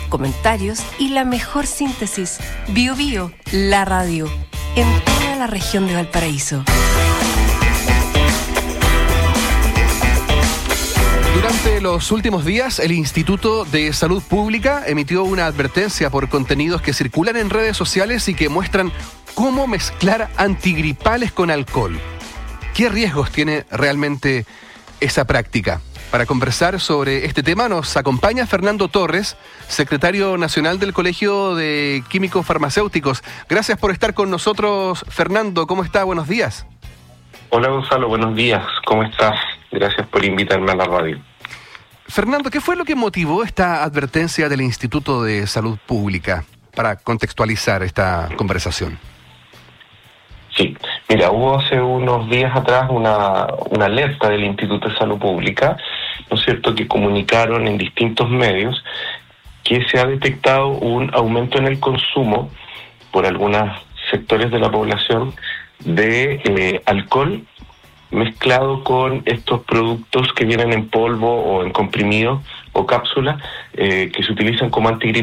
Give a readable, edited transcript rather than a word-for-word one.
comentarios y la mejor síntesis. Bio Bio, la radio, en toda la región de Valparaíso. Durante los últimos días, el Instituto de Salud Pública emitió una advertencia por contenidos que circulan en redes sociales y que muestran cómo mezclar antigripales con alcohol. ¿Qué riesgos tiene realmente esa práctica? Para conversar sobre este tema nos acompaña Fernando Torres, secretario nacional del Colegio de Químicos Farmacéuticos. Gracias por estar con nosotros, Fernando. ¿Cómo está? Buenos días. Hola Gonzalo, buenos días. ¿Cómo estás? Gracias por invitarme a la radio. Fernando, ¿qué fue lo que motivó esta advertencia del Instituto de Salud Pública para contextualizar esta conversación? Sí, mira, hubo hace unos días atrás una alerta del Instituto de Salud Pública, ¿no es cierto?, que comunicaron en distintos medios que se ha detectado un aumento en el consumo por algunos sectores de la población de alcohol mezclado con estos productos que vienen en polvo o en comprimido o cápsula que se utilizan como antigripales.